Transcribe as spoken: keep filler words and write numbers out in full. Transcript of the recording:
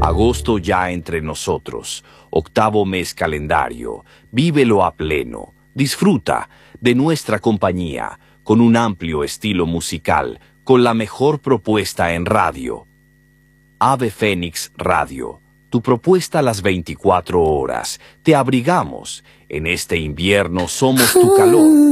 Agosto ya entre nosotros, octavo mes calendario, vívelo a pleno, disfruta de nuestra compañía, con un amplio estilo musical, con la mejor propuesta en radio. Ave Fénix Radio, tu propuesta a las veinticuatro horas, te abrigamos, en este invierno somos tu calor.